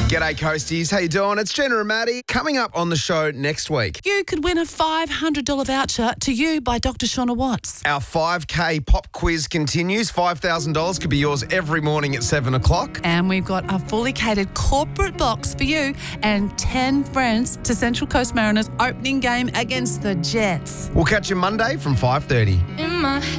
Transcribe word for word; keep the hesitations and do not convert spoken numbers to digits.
G'day, Coasties. How you doing? It's Jenna and Maddie. Coming up on the show next week, You could win a five hundred dollars voucher to You by Doctor Shauna Watts. our five K pop quiz continues. five thousand dollars could be yours every morning at seven o'clock. And we've got a fully catered corporate box for you and ten friends to Central Coast Mariners opening game against the Jets. We'll catch you Monday from five thirty. In my